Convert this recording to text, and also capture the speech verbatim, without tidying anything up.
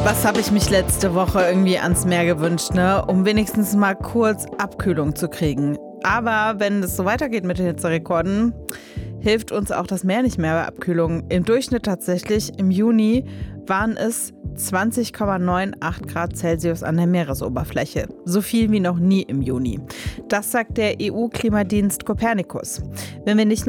Was habe ich mich letzte Woche irgendwie ans Meer gewünscht, ne? Um wenigstens mal kurz Abkühlung zu kriegen. Aber wenn es so weitergeht mit den Hitzerekorden, hilft uns auch das Meer nicht mehr bei Abkühlung. Im Durchschnitt tatsächlich im Juni waren es zwanzig Komma achtundneunzig Grad Celsius an der Meeresoberfläche. So viel wie noch nie im Juni. Das sagt der E U-Klimadienst Copernicus. Wenn wir nicht nur